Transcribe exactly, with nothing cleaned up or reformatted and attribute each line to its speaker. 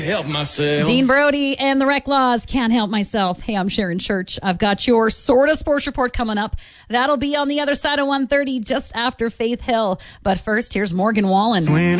Speaker 1: Help myself.
Speaker 2: Dean Brody and the Rec Laws, Can't Help Myself. Hey, I'm Sharon Church. I've got your Sorta Sports Report coming up. That'll be on the other side of one thirty, just after Faith Hill. But first, here's Morgan Wallen.